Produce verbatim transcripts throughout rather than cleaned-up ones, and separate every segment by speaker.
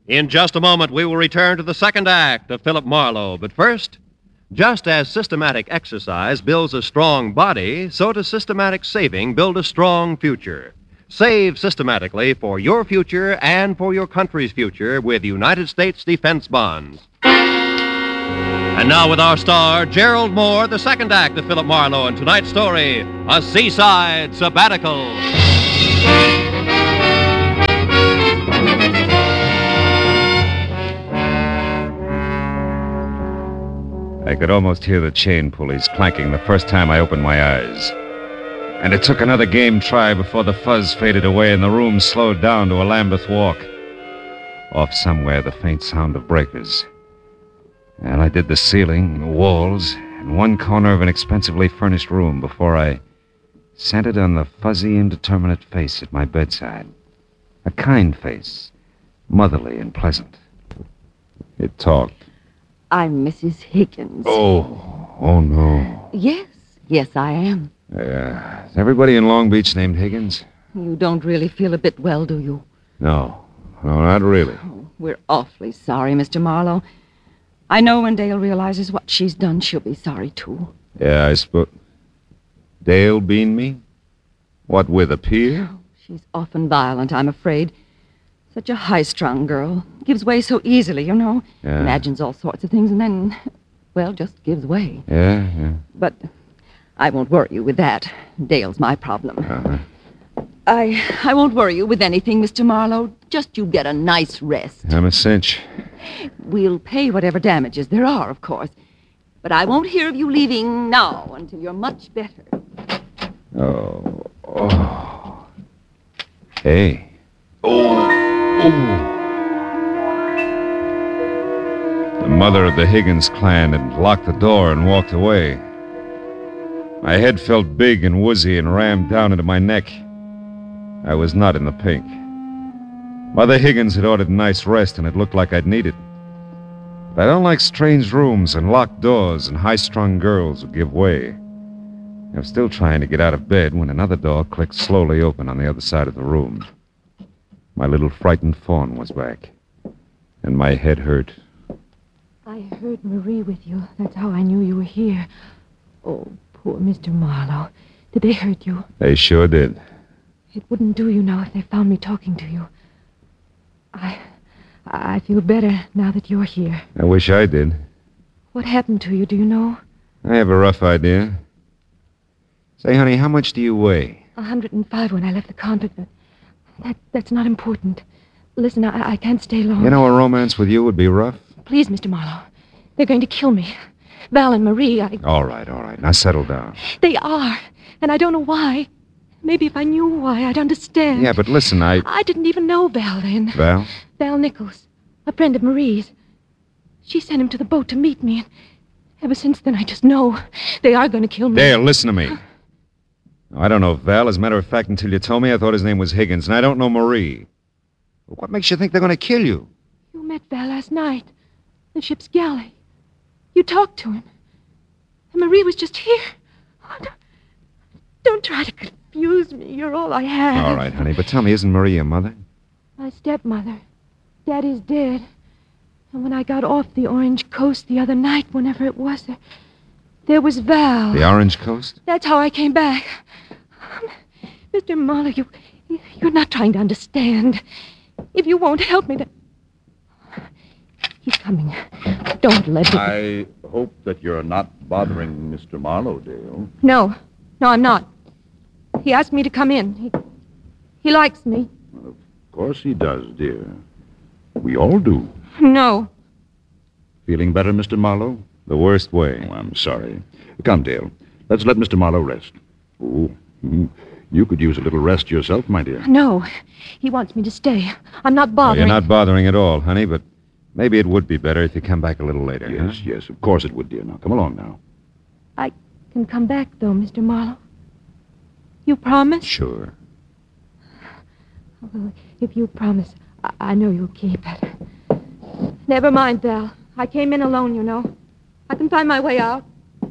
Speaker 1: In just a moment, we will return to the second act of Philip Marlowe. But first, just as systematic exercise builds a strong body, so does systematic saving build a strong future. Save systematically for your future and for your country's future with United States Defense Bonds. And now with our star, Gerald Moore, the second act of Philip Marlowe, and tonight's story, A Seaside Sabbatical.
Speaker 2: I could almost hear the chain pulleys clanking the first time I opened my eyes. And it took another game try before the fuzz faded away and the room slowed down to a Lambeth walk. Off somewhere, the faint sound of breakers. And I did the ceiling, the walls, and one corner of an expensively furnished room before I centered on the fuzzy, indeterminate face at my bedside. A kind face, motherly and pleasant. It talked.
Speaker 3: I'm Missus Higgins.
Speaker 2: Oh, oh no.
Speaker 3: Yes, yes, I am.
Speaker 2: Uh, is everybody in Long Beach named Higgins?
Speaker 3: You don't really feel a bit well, do you?
Speaker 2: No, no, not really.
Speaker 3: Oh, we're awfully sorry, Mister Marlowe. I know when Dale realizes what she's done, she'll be sorry, too.
Speaker 2: Yeah, I suppose. Dale beaned me? What, with a pier?
Speaker 3: Oh, she's often violent, I'm afraid. Such a high-strung girl. Gives way so easily, you know.
Speaker 2: Yeah.
Speaker 3: Imagines all sorts of things and then, well, just gives way.
Speaker 2: Yeah, yeah.
Speaker 3: But I won't worry you with that. Dale's my problem.
Speaker 2: Uh-huh.
Speaker 3: I I won't worry you with anything, Mister Marlowe. Just you get a nice rest.
Speaker 2: I'm a cinch.
Speaker 3: We'll pay whatever damages there are, of course. But I won't hear of you leaving now until you're much better.
Speaker 2: Oh, oh. Hey. Oh. Oh. The mother of the Higgins clan had locked the door and walked away. My head felt big and woozy and rammed down into my neck. I was not in the pink. Mother Higgins had ordered a nice rest, and it looked like I'd need it. But I don't like strange rooms and locked doors and high-strung girls who give way. I was still trying to get out of bed when another door clicked slowly open on the other side of the room. My little frightened fawn was back, and my head hurt.
Speaker 4: I heard Marie with you. That's how I knew you were here. Oh, poor Mister Marlowe. Did they hurt you?
Speaker 2: They sure did.
Speaker 4: It wouldn't do you now if they found me talking to you. I... I feel better now that you're here.
Speaker 2: I wish I did.
Speaker 4: What happened to you, do you know?
Speaker 2: I have a rough idea. Say, honey, how much do you weigh?
Speaker 4: A hundred and five when I left the convent, but that, that's not important. Listen, I, I can't stay long.
Speaker 2: You know, a romance with you would be rough.
Speaker 4: Please, Mister Marlowe. They're going to kill me. Val and Marie, I...
Speaker 2: All right, all right. Now settle down.
Speaker 4: They are, and I don't know why. Maybe if I knew why, I'd understand.
Speaker 2: Yeah, but listen, I...
Speaker 4: I didn't even know Val then.
Speaker 2: Val?
Speaker 4: Val Nichols, a friend of Marie's. She sent him to the boat to meet me, and ever since then I just know they are going to kill me.
Speaker 2: Dale, listen to me. I don't know Val. As a matter of fact, until you told me, I thought his name was Higgins, and I don't know Marie. What makes you think they're going to kill you?
Speaker 4: You met Val last night, the ship's galley. You talked to him. And Marie was just here. Oh, don't, don't try to confuse me. You're all I have.
Speaker 2: All right, honey, but tell me, isn't Marie your mother?
Speaker 4: My stepmother. Daddy's dead. And when I got off the Orange Coast the other night, whenever it was, there, there was Val.
Speaker 2: The Orange Coast?
Speaker 4: That's how I came back. Mister Marlowe, you, you're not trying to understand. If you won't help me, then... He's coming. Don't let him...
Speaker 5: I hope that you're not bothering Mister Marlowe, Dale.
Speaker 4: No. No, I'm not. He asked me to come in. He, he likes me.
Speaker 5: Well, of course he does, dear. We all do.
Speaker 4: No.
Speaker 5: Feeling better, Mister Marlowe?
Speaker 2: The worst way.
Speaker 5: Oh, I'm sorry. Come, Dale. Let's let Mister Marlowe rest. Oh, mm, you could use a little rest yourself, my dear.
Speaker 4: No. He wants me to stay. I'm not bothering.
Speaker 2: Well, you're not bothering at all, honey, but maybe it would be better if you come back a little later.
Speaker 5: Yes,
Speaker 2: huh?
Speaker 5: yes, of course it would, dear. Now, come along now.
Speaker 4: I can come back, though, Mister Marlowe. You promise?
Speaker 2: Sure.
Speaker 4: Well, if you promise, I, I know you'll keep it. Never mind, Val. I came in alone, you know. I can find my way out.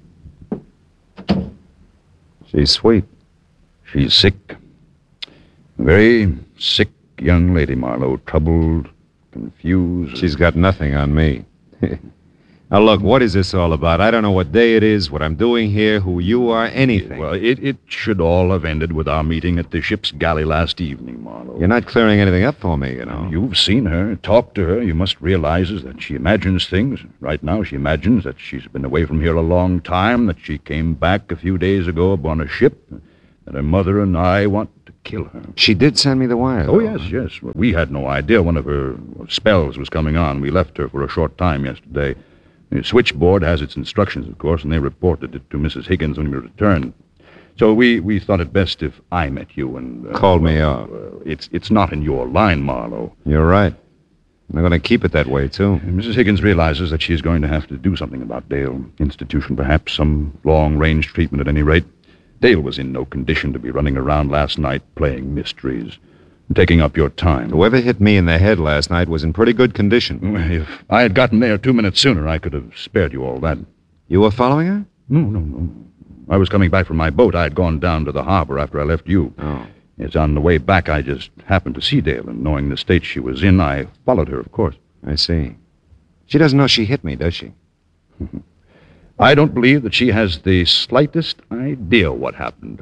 Speaker 2: She's sweet.
Speaker 5: She's sick. A very sick young lady, Marlowe. Troubled, confuse.
Speaker 2: She's got nothing on me. Now, look, what is this all about? I don't know what day it is, what I'm doing here, who you are, anything.
Speaker 5: Well, it, it should all have ended with our meeting at the ship's galley last evening, Marlowe.
Speaker 2: You're not clearing anything up for me, you know.
Speaker 5: You've seen her, talked to her. You must realize that she imagines things. Right now, she imagines that she's been away from here a long time, that she came back a few days ago upon a ship, that her mother and I want to kill her.
Speaker 2: She did send me the wire,
Speaker 5: Oh,
Speaker 2: though.
Speaker 5: yes, yes. Well, we had no idea one of her spells was coming on. We left her for a short time yesterday. The switchboard has its instructions, of course, and they reported it to Missus Higgins when we returned. So we, we thought it best if I met you and... Uh,
Speaker 2: Called me
Speaker 5: well,
Speaker 2: off.
Speaker 5: Uh, it's, it's not in your line, Marlowe.
Speaker 2: You're right. I'm going to keep it that way, too.
Speaker 5: And Missus Higgins realizes that she's going to have to do something about Dale. Institution, perhaps, some long-range treatment at any rate. Dale was in no condition to be running around last night playing mysteries. Taking up your time.
Speaker 2: Whoever hit me in the head last night was in pretty good condition.
Speaker 5: If I had gotten there two minutes sooner, I could have spared you all that.
Speaker 2: You were following her?
Speaker 5: No, no, no. I was coming back from my boat. I had gone down to the harbor after I left you.
Speaker 2: Oh.
Speaker 5: It's on the way back, I just happened to see Dale, and knowing the state she was in, I followed her, of course.
Speaker 2: I see. She doesn't know she hit me, does she?
Speaker 5: I don't believe that she has the slightest idea what happened.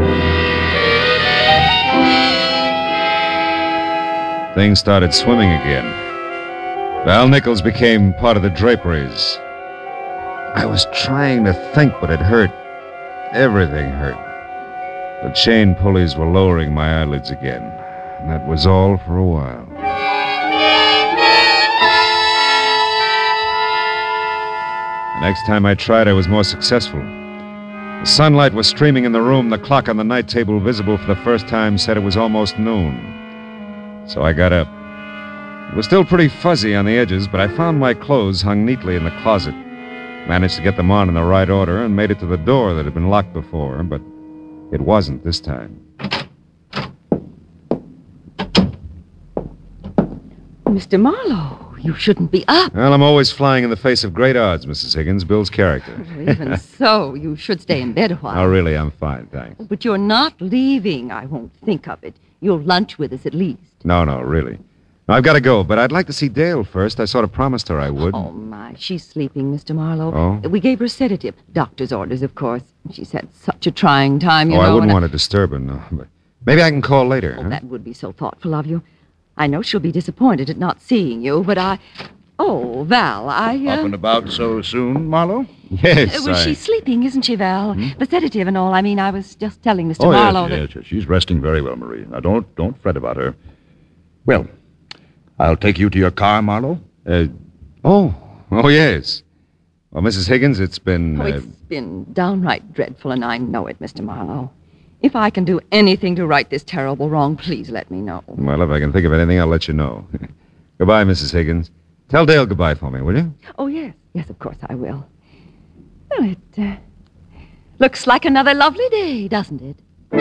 Speaker 2: Things started swimming again. Val Nichols became part of the draperies. I was trying to think, but it hurt. Everything hurt. The chain pulleys were lowering my eyelids again. And that was all for a while. The next time I tried, I was more successful. The sunlight was streaming in the room. The clock on the night table, visible for the first time, said it was almost noon. So I got up. It was still pretty fuzzy on the edges, but I found my clothes hung neatly in the closet. Managed to get them on in the right order and made it to the door that had been locked before, but it wasn't this time.
Speaker 3: Mister Marlowe, you shouldn't be up.
Speaker 2: Well, I'm always flying in the face of great odds, Missus Higgins. Bill's character.
Speaker 3: Even so, you should stay in bed a while.
Speaker 2: Oh, really, I'm fine, thanks.
Speaker 3: But you're not leaving. I won't think of it. You'll lunch with us at least.
Speaker 2: No, no, really. No, I've got to go, but I'd like to see Dale first. I sort of promised her I would.
Speaker 3: Oh, my. She's sleeping, Mister Marlowe.
Speaker 2: Oh?
Speaker 3: We gave her a sedative. Doctor's orders, of course. She's had such a trying time, you
Speaker 2: oh,
Speaker 3: know.
Speaker 2: I wouldn't
Speaker 3: and
Speaker 2: want to disturb her, no. But maybe I can call later.
Speaker 3: Oh,
Speaker 2: huh?
Speaker 3: that would be so thoughtful of you. I know she'll be disappointed at not seeing you, but I... Oh, Val, I... Uh...
Speaker 5: Up and about so soon, Marlowe?
Speaker 2: Yes,
Speaker 3: Uh, well,
Speaker 2: I...
Speaker 3: she's sleeping, isn't she, Val? The sedative and all. I mean, I was just telling Mister
Speaker 5: Oh,
Speaker 3: Marlowe
Speaker 5: yes,
Speaker 3: that...
Speaker 5: yes, yes. She's resting very well, Marie. Now, don't, don't fret about her. Well, I'll take you to your car, Marlowe.
Speaker 2: Uh, oh, oh, yes. Well, Missus Higgins, it's been...
Speaker 3: Oh,
Speaker 2: uh,
Speaker 3: it's been downright dreadful, and I know it, Mister Marlowe. If I can do anything to right this terrible wrong, please let me know.
Speaker 2: Well, if I can think of anything, I'll let you know. Goodbye, Missus Higgins. Tell Dale goodbye for me, will you?
Speaker 3: Oh, yes. Yes, of course I will. Well, it uh, looks like another lovely day, doesn't it?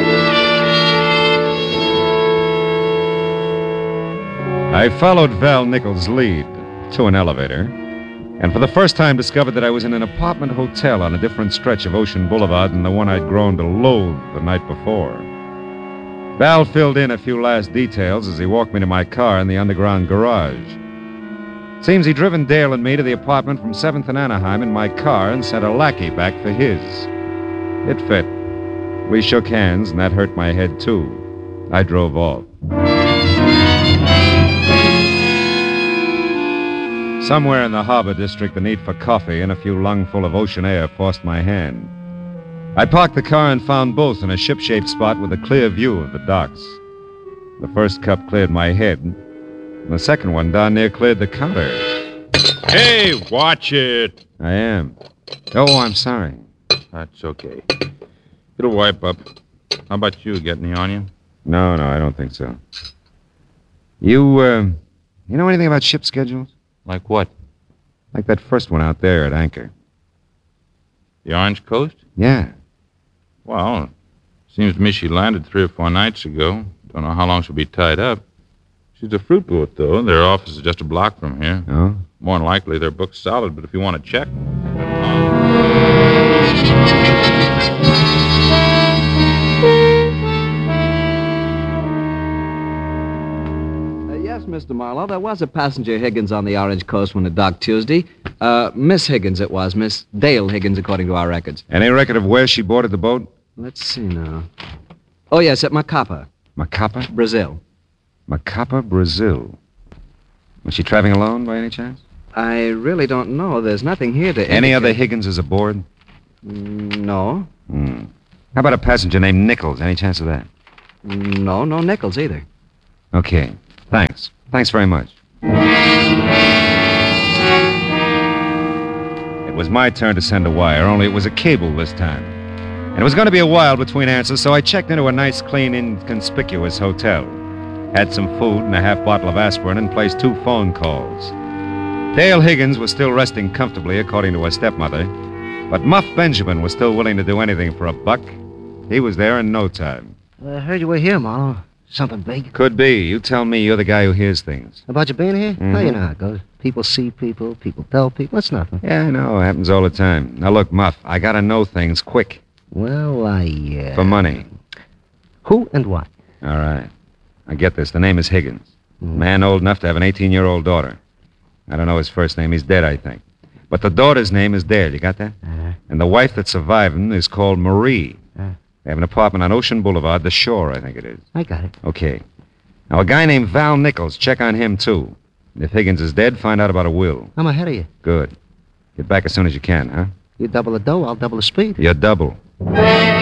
Speaker 2: I followed Val Nichols' lead to an elevator, and for the first time discovered that I was in an apartment hotel on a different stretch of Ocean Boulevard than the one I'd grown to loathe the night before. Val filled in a few last details as he walked me to my car in the underground garage. Seems he'd driven Dale and me to the apartment from seventh and Anaheim in my car and sent a lackey back for his. It fit. We shook hands, and that hurt my head, too. I drove off. Somewhere in the harbor district, the need for coffee and a few lungful of ocean air forced my hand. I parked the car and found both in a ship-shaped spot with a clear view of the docks. The first cup cleared my head, and the second one down near cleared the counter.
Speaker 6: Hey, watch it.
Speaker 2: I am. Oh, I'm sorry.
Speaker 6: That's okay. It'll wipe up. How about you? Get any on you?
Speaker 2: No, no, I don't think so. You, uh, you know anything about ship schedules?
Speaker 6: Like what?
Speaker 2: Like that first one out there at anchor.
Speaker 6: The Orange Coast?
Speaker 2: Yeah.
Speaker 6: Well, seems to me she landed three or four nights ago. Don't know how long she'll be tied up. She's a fruit boat, though. Their office is just a block from here.
Speaker 2: Oh?
Speaker 6: More than likely, they're booked solid, but if you want to check...
Speaker 7: Uh, Yes, Mister Marlowe, there was a passenger Higgins on the Orange Coast when it docked Tuesday. Uh, Miss Higgins it was, Miss Dale Higgins, according to our records.
Speaker 2: Any record of where she boarded the boat?
Speaker 7: Let's see now. Oh, yes, at Macapa,
Speaker 2: Macapa?
Speaker 7: Brazil.
Speaker 2: Macapa, Brazil. Was she traveling alone by any chance?
Speaker 7: I really don't know. There's nothing here to
Speaker 2: Any
Speaker 7: indicate-
Speaker 2: other Higginses aboard?
Speaker 7: Mm, No.
Speaker 2: Hmm. How about a passenger named Nichols? Any chance of that?
Speaker 7: No, no Nichols either.
Speaker 2: Okay. Thanks. Thanks very much. It was my turn to send a wire, only it was a cable this time. And it was going to be a while between answers, so I checked into a nice, clean, inconspicuous hotel. Had some food and a half bottle of aspirin and placed two phone calls. Dale Higgins was still resting comfortably, according to her stepmother. But Muff Benjamin was still willing to do anything for a buck. He was there in no time.
Speaker 8: I heard you were here, Marlowe. Something big.
Speaker 2: Could be. You tell me. You're the guy who hears things.
Speaker 8: About you being here?
Speaker 2: Mhm.
Speaker 8: Well, you know how it goes. People see people, people tell people. It's nothing.
Speaker 2: Yeah, I know. It happens all the time. Now, look, Muff, I gotta know things quick.
Speaker 8: Well, I, uh...
Speaker 2: For money.
Speaker 8: Who and what?
Speaker 2: All right. I get this. The name is Higgins.
Speaker 8: Mm.
Speaker 2: Man old enough to have an eighteen-year-old daughter. I don't know his first name. He's dead, I think. But the daughter's name is Dale. You got that?
Speaker 8: Uh-huh.
Speaker 2: And the wife that survived him is called Marie.
Speaker 8: Uh.
Speaker 2: They have an apartment on Ocean Boulevard, the Shore, I think it is.
Speaker 8: I got it.
Speaker 2: Okay. Now, a guy named Val Nichols, check on him, too. And if Higgins is dead, find out about a will.
Speaker 8: I'm ahead of you.
Speaker 2: Good. Get back as soon as you can, huh?
Speaker 8: You double the dough, I'll double the speed.
Speaker 2: You're double.